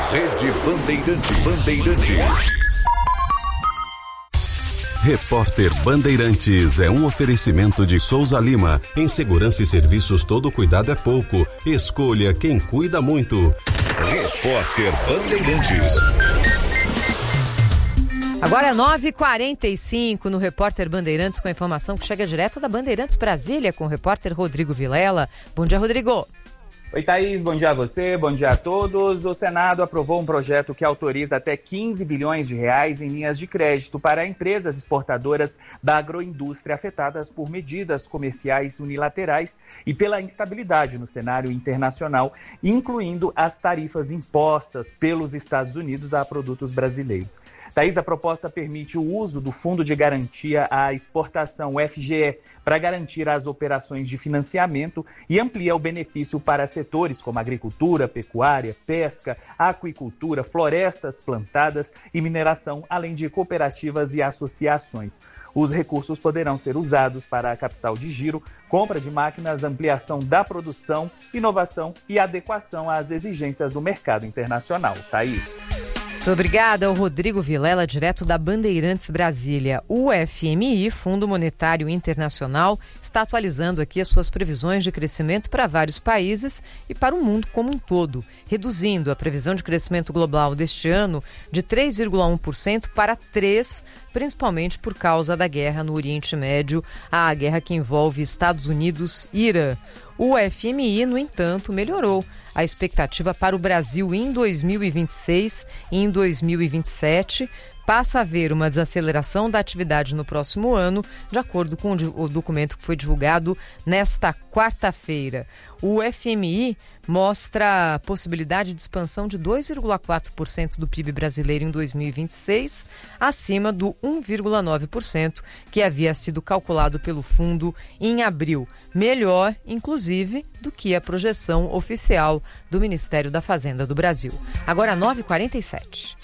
Rede Bandeirantes. Repórter Bandeirantes é um oferecimento de Souza Lima. Em segurança e serviços, todo cuidado é pouco. Escolha quem cuida muito. Repórter Bandeirantes. Agora é 9h45 no Repórter Bandeirantes, com a informação que chega direto da Bandeirantes Brasília, com o repórter Rodrigo Vilela. Bom dia, Rodrigo. Oi, Thaís, bom dia a você, bom dia a todos. O Senado aprovou um projeto que autoriza até 15 bilhões de reais em linhas de crédito para empresas exportadoras da agroindústria afetadas por medidas comerciais unilaterais e pela instabilidade no cenário internacional, incluindo as tarifas impostas pelos Estados Unidos a produtos brasileiros. Thaís, a proposta permite o uso do Fundo de Garantia à Exportação, o FGE, para garantir as operações de financiamento e amplia o benefício para setores como agricultura, pecuária, pesca, aquicultura, florestas plantadas e mineração, além de cooperativas e associações. Os recursos poderão ser usados para a capital de giro, compra de máquinas, ampliação da produção, inovação e adequação às exigências do mercado internacional. Thaís. Muito obrigada ao Rodrigo Vilela, direto da Bandeirantes Brasília. O FMI, Fundo Monetário Internacional, está atualizando aqui as suas previsões de crescimento para vários países e para o mundo como um todo, reduzindo a previsão de crescimento global deste ano de 3,1% para 3%, principalmente por causa da guerra no Oriente Médio, a guerra que envolve Estados Unidos e Irã. O FMI, no entanto, melhorou a expectativa para o Brasil em 2026 e em 2027, passa a haver uma desaceleração da atividade no próximo ano, de acordo com o documento que foi divulgado nesta quarta-feira. O FMI mostra a possibilidade de expansão de 2,4% do PIB brasileiro em 2026, acima do 1,9% que havia sido calculado pelo fundo em abril. Melhor, inclusive, do que a projeção oficial do Ministério da Fazenda do Brasil. Agora 9h47.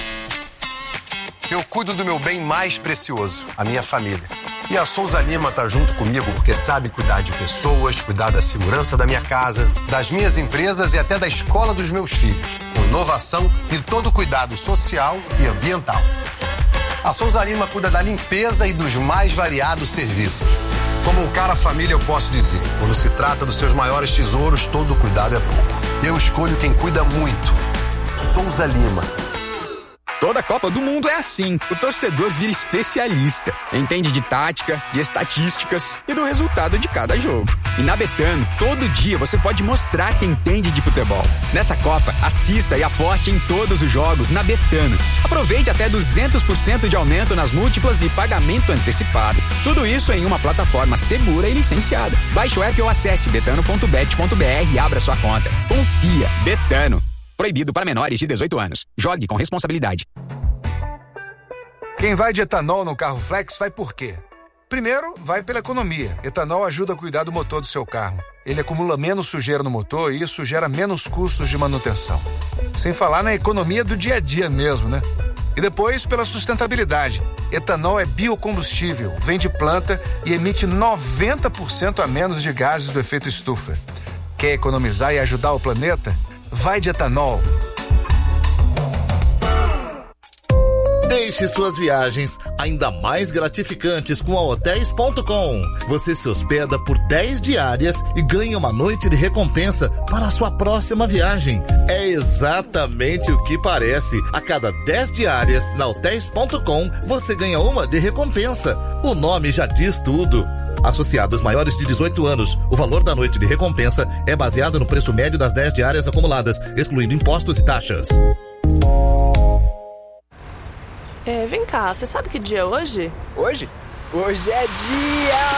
Eu cuido do meu bem mais precioso, a minha família. E a Souza Lima tá junto comigo porque sabe cuidar de pessoas, cuidar da segurança da minha casa, das minhas empresas e até da escola dos meus filhos, com inovação e todo cuidado social e ambiental. A Souza Lima cuida da limpeza e dos mais variados serviços. Como um cara família, eu posso dizer, quando se trata dos seus maiores tesouros, todo cuidado é pouco. Eu escolho quem cuida muito. Souza Lima. Toda Copa do Mundo é assim. O torcedor vira especialista. Entende de tática, de estatísticas e do resultado de cada jogo. E na Betano, todo dia você pode mostrar que entende de futebol. Nessa Copa, assista e aposte em todos os jogos na Betano. Aproveite até 200% de aumento nas múltiplas e pagamento antecipado. Tudo isso em uma plataforma segura e licenciada. Baixe o app ou acesse betano.bet.br e abra sua conta. Confia. Betano. Proibido para menores de 18 anos. Jogue com responsabilidade. Quem vai de etanol no carro flex vai por quê? Primeiro, vai pela economia. Etanol ajuda a cuidar do motor do seu carro. Ele acumula menos sujeira no motor e isso gera menos custos de manutenção. Sem falar na economia do dia a dia mesmo, né? E depois, pela sustentabilidade. Etanol é biocombustível, vem de planta e emite 90% a menos de gases do efeito estufa. Quer economizar e ajudar o planeta? Vai de etanol. Deixe suas viagens ainda mais gratificantes com a Hotéis.com. Você se hospeda por 10 diárias e ganha uma noite de recompensa para a sua próxima viagem. É exatamente o que parece. A cada 10 diárias na Hotéis.com, você ganha uma de recompensa. O nome já diz tudo. Associados maiores de 18 anos, o valor da noite de recompensa é baseado no preço médio das 10 diárias acumuladas, excluindo impostos e taxas. Vem cá, você sabe que dia é hoje? Hoje? Hoje é dia...